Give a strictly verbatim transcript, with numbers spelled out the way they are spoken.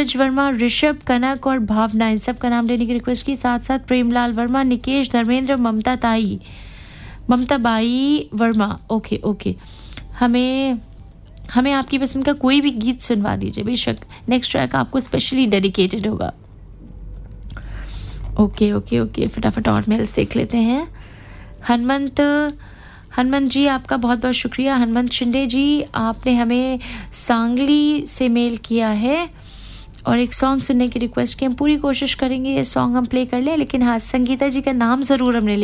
पंकज वर्मा, ऋषभ, कनक और भावना, इन सब का नाम लेने की रिक्वेस्ट की। साथ साथ प्रेमलाल वर्मा, निकेश, धर्मेंद्र, ममता ताई, ममता बाई वर्मा। ओके ओके, हमें हमें आपकी पसंद का कोई भी गीत सुनवा दीजिए, बेशक नेक्स्ट ट्रैक आपको स्पेशली डेडिकेटेड होगा। ओके ओके ओके, फटाफट और मेल्स देख लेते हैं। हनुमंत हनुमंत जी, आपका बहुत बहुत शुक्रिया। हनुमंत शिंदे जी, आपने हमें सांगली से मेल किया है और एक सॉन्ग सुनने की रिक्वेस्ट की। हम पूरी कोशिश करेंगे ये सॉन्ग हम प्ले कर लें, लेकिन हाँ, संगीता जी का नाम ज़रूर हमने